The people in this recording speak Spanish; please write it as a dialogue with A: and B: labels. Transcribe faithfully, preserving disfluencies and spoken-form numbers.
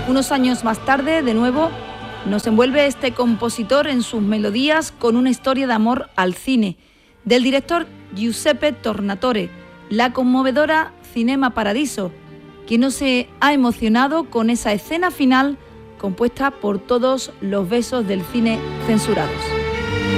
A: Unos años más tarde, de nuevo, nos envuelve este compositor en sus melodías con una historia de amor al cine, del director Giuseppe Tornatore, la conmovedora Cinema Paradiso, quien no se ha emocionado con esa escena final compuesta por todos los besos del cine censurados.